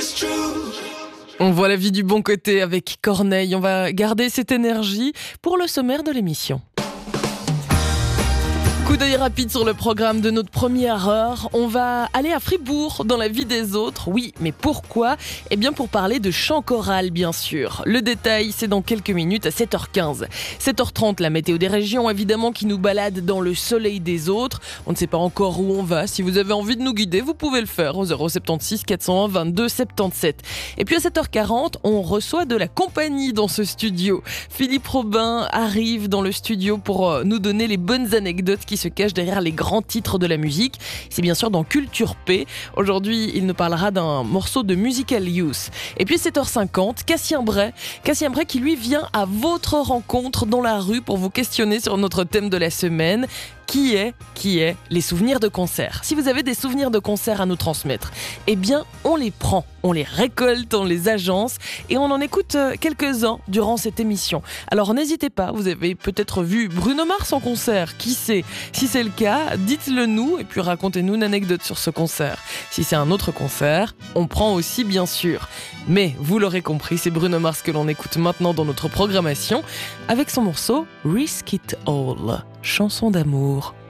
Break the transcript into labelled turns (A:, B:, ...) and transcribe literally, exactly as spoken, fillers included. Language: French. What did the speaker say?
A: On voit la vie du bon côté avec Corneille. On va garder cette énergie pour le sommaire de l'émission. Coup d'œil rapide sur le programme de notre première heure. On va aller à Fribourg, dans la vie des autres. Oui, mais pourquoi ? Eh bien pour parler de chant choral, bien sûr. Le détail, c'est dans quelques minutes à sept heures quinze. sept heures trente, la météo des régions, évidemment, qui nous balade dans le soleil des autres. On ne sait pas encore où on va. Si vous avez envie de nous guider, vous pouvez le faire au zéro sept six quatre cent un vingt-deux soixante-dix-sept. Et puis à sept heures quarante, on reçoit de la compagnie dans ce studio. Philippe Robin arrive dans le studio pour nous donner les bonnes anecdotes qui se cache derrière les grands titres de la musique. C'est bien sûr dans Culture P. Aujourd'hui, il nous parlera d'un morceau de Musical Youth. Et puis sept heures cinquante, Cassien Bray. Cassien Bray qui lui vient à votre rencontre dans la rue pour vous questionner sur notre thème de la semaine. Qui est, qui est les souvenirs de concert. Si vous avez des souvenirs de concert à nous transmettre, eh bien, on les prend, on les récolte, on les agence et on en écoute quelques-uns durant cette émission. Alors n'hésitez pas, vous avez peut-être vu Bruno Mars en concert, qui sait ? Si c'est le cas, dites-le nous et puis racontez-nous une anecdote sur ce concert. Si c'est un autre concert, on prend aussi bien sûr. Mais vous l'aurez compris, c'est Bruno Mars que l'on écoute maintenant dans notre programmation avec son morceau Risk It All, chanson d'amour.